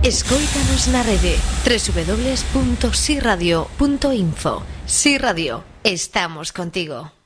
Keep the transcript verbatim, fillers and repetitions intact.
Escóitanos na rede doble u doble u doble u punto si radio punto info. Si Radio, estamos contigo.